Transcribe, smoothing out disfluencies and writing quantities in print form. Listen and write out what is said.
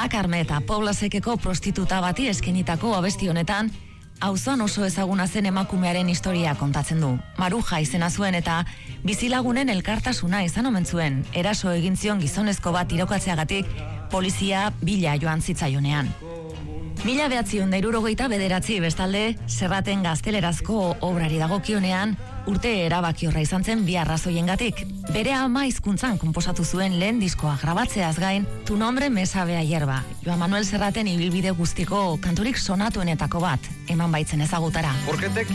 Makarme eta Poblasekeko prostituta bati eskenitako abesti honetan, auzoan oso ezaguna zen emakumearen historia kontatzen du. Maruja izena zuen eta bizilagunen elkartasuna izan omen zuen. Eraso egin zion gizonezko bat tirokatzeagatik polizia bila joan zitzaionean. 1969 bestalde, Serraten gaztelerazko obrari dagokionean, urte erabakiorra izan zen bi arrazoiengatik. Bere ama hizkuntzan konposatu zuen lehen diskoa grabatzeaz gain, Tu nombre me sabe a hierba. Joan Manuel Serraten ibilbide guztiko kanturik sonatuenetako bat, eman baitzen ezagutara. Porque te